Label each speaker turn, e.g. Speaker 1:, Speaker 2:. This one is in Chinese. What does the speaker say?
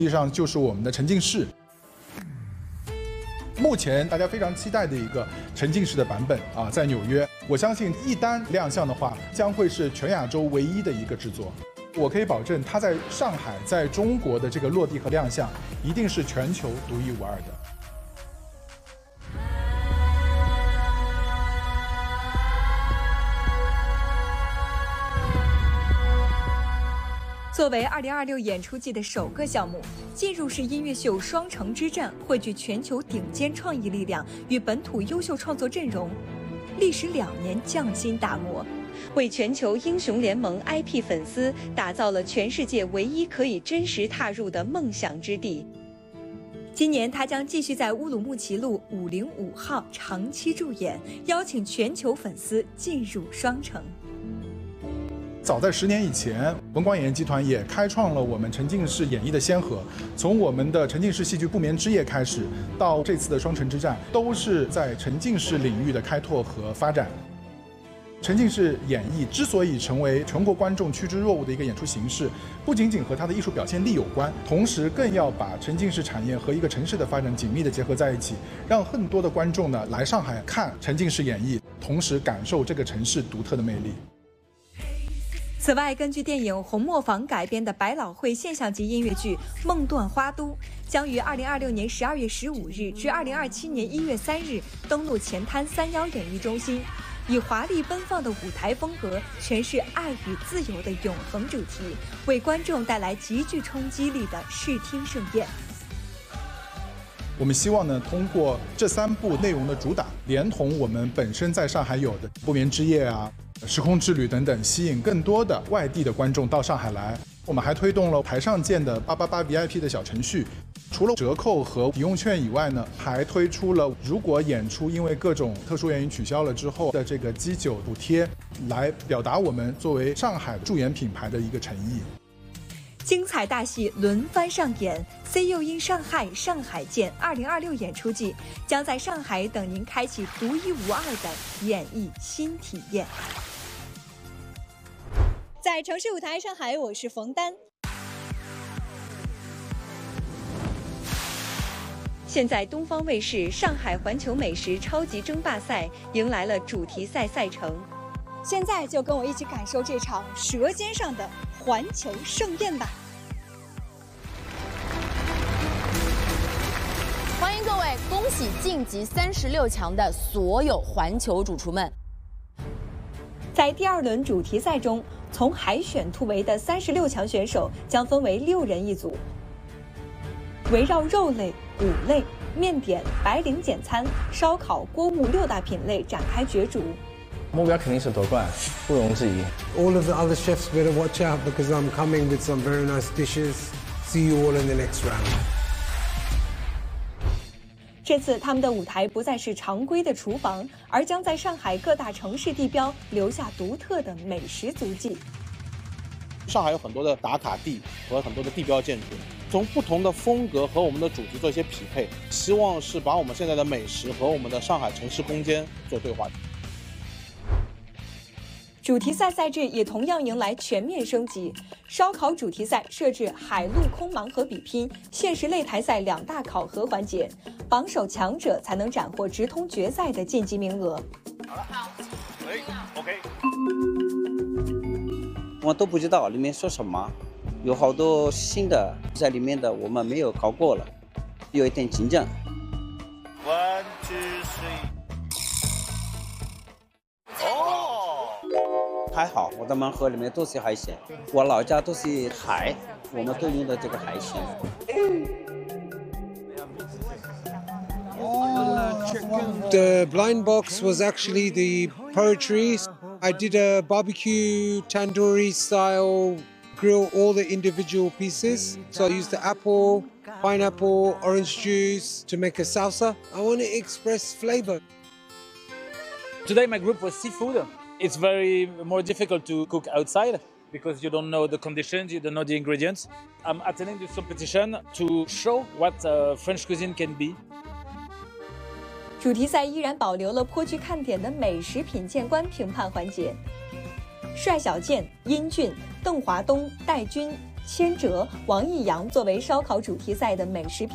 Speaker 1: 实际上就是我们的沉浸式。目前大家非常期待的一个沉浸式的版本啊，在纽约，我相信一旦亮相的话，将会是全亚洲唯一的一个制作。我可以保证，它在上海、在中国的这个落地和亮相，一定是全球独一无二的。
Speaker 2: 作为2026演出季的首个项目，进入式音乐秀《双城之战》汇聚全球顶尖创意力量与本土优秀创作阵容，历时2年匠心打磨，为全球英雄联盟 IP 粉丝打造了全世界唯一可以真实踏入的梦想之地。今年，他将继续在乌鲁木齐路505号长期驻演，邀请全球粉丝进入双城。
Speaker 1: 早在10年以前，文广演艺集团也开创了我们沉浸式演绎的先河。从我们的沉浸式戏剧《不眠之夜》开始，到这次的《双城之战》，都是在沉浸式领域的开拓和发展。沉浸式演绎之所以成为全国观众趋之若鹜的一个演出形式，不仅仅和它的艺术表现力有关，同时更要把沉浸式产业和一个城市的发展紧密地结合在一起，让更多的观众呢来上海看沉浸式演绎，同时感受这个城市独特的魅力。
Speaker 2: 此外，根据电影《红磨坊》改编的百老汇现象级音乐剧《梦断花都》将于2026年12月15日至2027年1月3日登陆前滩31演艺中心，以华丽奔放的舞台风格诠释爱与自由的永恒主题，为观众带来极具冲击力的视听盛宴。
Speaker 1: 我们希望呢，通过这3部内容的主打，连同我们本身在上海有的《不眠之夜》啊、时空之旅等等，吸引更多的外地的观众到上海来。我们还推动了台上见的888 VIP 的小程序，除了折扣和抵用券以外呢，还推出了如果演出因为各种特殊原因取消了之后的这个基酒补贴，来表达我们作为上海驻演品牌的一个诚意。
Speaker 2: 精彩大戏轮番上演 ，See You in 上海，上海见2026演出季将在上海等您开启独一无二的演艺新体验。在城市舞台上海，我是冯丹。现在东方卫视上海环球美食超级争霸赛迎来了主题赛赛程，现在就跟我一起感受这场舌尖上的环球盛宴吧！
Speaker 3: 欢迎各位，恭喜晋级36强的所有环球主厨们！
Speaker 2: 在第2轮主题赛中，从海选突围的36强选手将分为6人一组，围绕肉类、骨类、面点、白领简餐、烧烤、锅物6大品类展开角逐。
Speaker 4: 目标肯定是夺冠，毋庸置疑。
Speaker 5: All of the other chefs better watch out because I'm coming with some very nice dishes. See you all in the next round.
Speaker 2: 这次他们的舞台不再是常规的厨房，而将在上海各大城市地标留下独特的美食足迹。
Speaker 6: 上海有很多的打卡地和很多的地标建筑，从不同的风格和我们的主题做一些匹配，希望是把我们现在的美食和我们的上海城市空间做对话。
Speaker 2: 主题赛赛制也同样迎来全面升级，烧烤主题赛设置海陆空盲盒比拼、限时擂台赛2大考核环节，榜首强者才能斩获直通决赛的晋级名额。
Speaker 6: 好了，OK。
Speaker 7: 我都不知道里面说什么，有好多新的在里面的我们没有搞过了，有一点紧张。
Speaker 6: 1、2、3。哦，
Speaker 7: 还好我的盲盒里面都是海鲜，我老家都是海，我们都用的这个海鲜。
Speaker 5: The blind box was actually the poetry. I did a barbecue tandoori style grill all the individual pieces. So I used the apple, pineapple, orange juice to make a salsa. I want to express flavor.
Speaker 4: Today my group was seafood. It's very more difficult to cook outside because you don't know the conditions, you don't know the ingredients. I'm attending this competition to show what French cuisine can be.
Speaker 2: 主题赛依然保留了颇具看点的美食品鉴官评判环节。帅小健、殷俊、邓华东、戴军、 千哲、王易阳作为烧烤主题赛的美食